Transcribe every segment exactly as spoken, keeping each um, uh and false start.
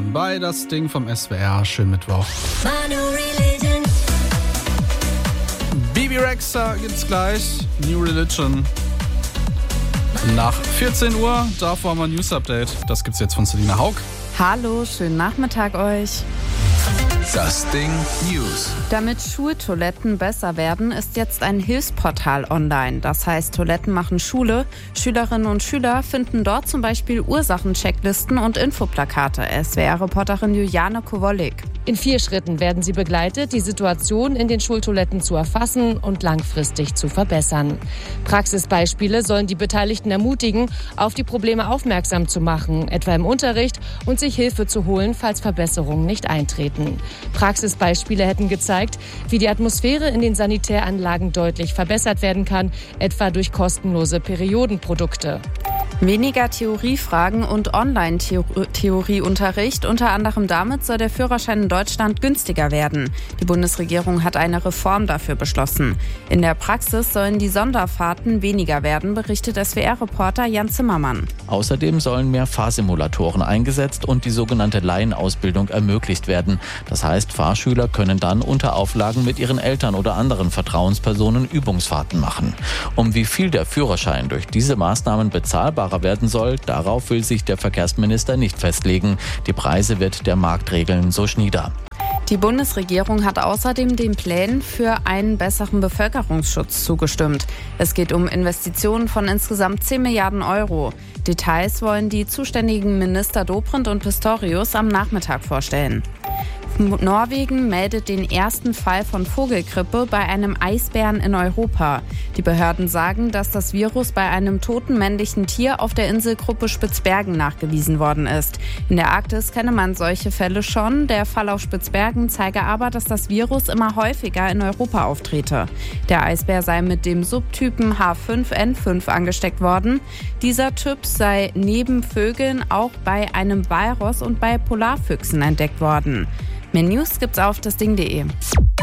Morgen bei Das Ding vom S W R. Schönen Mittwoch. Bebe Rexha gibt's gleich. New Religion. Nach vierzehn Uhr, davor haben wir ein News-Update. Das gibt's jetzt von Selina Haug. Hallo, schönen Nachmittag euch. Das Ding News. Damit Schultoiletten besser werden, ist jetzt ein Hilfsportal online. Das heißt, Toiletten machen Schule. Schülerinnen und Schüler finden dort zum Beispiel Ursachenchecklisten und Infoplakate. S W R-Reporterin Juliane Kowalik. In vier Schritten werden sie begleitet, die Situation in den Schultoiletten zu erfassen und langfristig zu verbessern. Praxisbeispiele sollen die Beteiligten ermutigen, auf die Probleme aufmerksam zu machen, etwa im Unterricht, und sich Hilfe zu holen, falls Verbesserungen nicht eintreten. Praxisbeispiele hätten gezeigt, wie die Atmosphäre in den Sanitäranlagen deutlich verbessert werden kann, etwa durch kostenlose Periodenprodukte. Weniger Theoriefragen und Online-Theorieunterricht. Unter anderem damit soll der Führerschein in Deutschland günstiger werden. Die Bundesregierung hat eine Reform dafür beschlossen. In der Praxis sollen die Sonderfahrten weniger werden, berichtet S W R-Reporter Jan Zimmermann. Außerdem sollen mehr Fahrsimulatoren eingesetzt und die sogenannte Laienausbildung ermöglicht werden. Das heißt, Fahrschüler können dann unter Auflagen mit ihren Eltern oder anderen Vertrauenspersonen Übungsfahrten machen. Um wie viel der Führerschein durch diese Maßnahmen bezahlbar werden soll, darauf will sich der Verkehrsminister nicht festlegen. Die Preise wird der Markt regeln, so Schnieder. Die Bundesregierung hat außerdem den Plänen für einen besseren Bevölkerungsschutz zugestimmt. Es geht um Investitionen von insgesamt zehn Milliarden Euro. Details wollen die zuständigen Minister Dobrindt und Pistorius am Nachmittag vorstellen. Norwegen meldet den ersten Fall von Vogelgrippe bei einem Eisbären in Europa. Die Behörden sagen, dass das Virus bei einem toten männlichen Tier auf der Inselgruppe Spitzbergen nachgewiesen worden ist. In der Arktis kenne man solche Fälle schon. Der Fall auf Spitzbergen zeige aber, dass das Virus immer häufiger in Europa auftrete. Der Eisbär sei mit dem Subtypen H fünf N fünf angesteckt worden. Dieser Typ sei neben Vögeln auch bei einem Walross und bei Polarfüchsen entdeckt worden. Mehr News gibt's auf das Ding punkt de.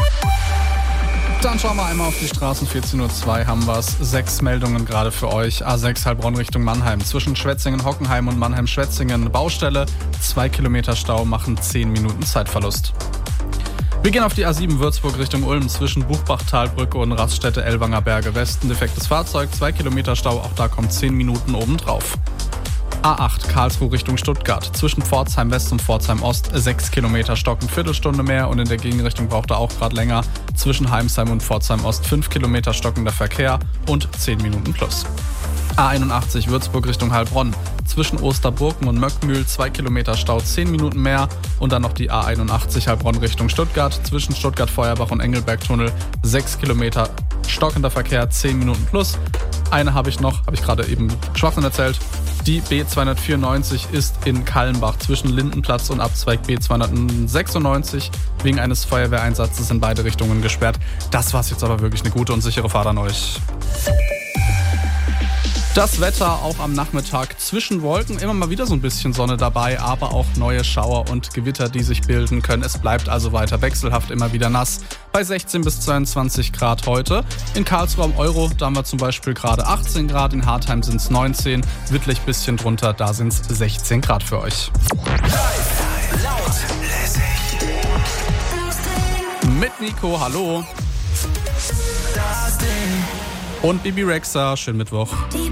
Dann schauen wir einmal auf die Straßen. vierzehn Uhr zwei haben wir es. Sechs Meldungen gerade für euch. A sechs Heilbronn Richtung Mannheim. Zwischen Schwetzingen-Hockenheim und Mannheim-Schwetzingen Baustelle. Zwei Kilometer Stau machen zehn Minuten Zeitverlust. Wir gehen auf die A sieben Würzburg Richtung Ulm. Zwischen Buchbach-Talbrücke und Raststätte Ellwanger Berge Westen. Defektes Fahrzeug. Zwei Kilometer Stau. Auch da kommt zehn Minuten obendrauf. A acht Karlsruhe Richtung Stuttgart. Zwischen Pforzheim West und Pforzheim Ost sechs Kilometer stocken, Viertelstunde mehr, und in der Gegenrichtung braucht er auch gerade länger. Zwischen Heimsheim und Pforzheim Ost fünf Kilometer stockender Verkehr und zehn Minuten plus. A einundachtzig Würzburg Richtung Heilbronn. Zwischen Osterburken und Möckmühl zwei Kilometer Stau, zehn Minuten mehr, und dann noch die A einundachtzig Heilbronn Richtung Stuttgart. Zwischen Stuttgart-Feuerbach und Engelberg-Tunnel sechs Kilometer stockender Verkehr, zehn Minuten plus. Eine habe ich noch, habe ich gerade eben Schwachsinn erzählt. Die B zweihundertvierundneunzig ist in Kallenbach zwischen Lindenplatz und Abzweig B zweihundertsechsundneunzig wegen eines Feuerwehreinsatzes in beide Richtungen gesperrt. Das war's jetzt aber wirklich eine gute und sichere Fahrt an euch. Das Wetter auch am Nachmittag zwischen Wolken, immer mal wieder so ein bisschen Sonne dabei, aber auch neue Schauer und Gewitter, die sich bilden können. Es bleibt also weiter wechselhaft, immer wieder nass. Bei sechzehn bis zweiundzwanzig Grad heute. In Karlsruhe am Euro, da haben wir zum Beispiel gerade achtzehn Grad, in Hartheim sind es neunzehn, Wittlich bisschen drunter, da sind es sechzehn Grad für euch. Laut, lässig. Mit Nico, hallo. Das Ding. Und Bebe Rexha, schönen Mittwoch.